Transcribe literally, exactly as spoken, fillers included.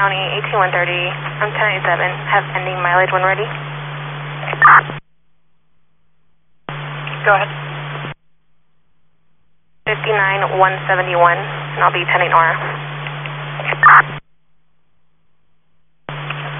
County, eighteen one thirty. I'm ten eighty-seven. Have pending mileage when ready. Go ahead. fifty-nine one seventy-one, and I'll be ten eight Nora.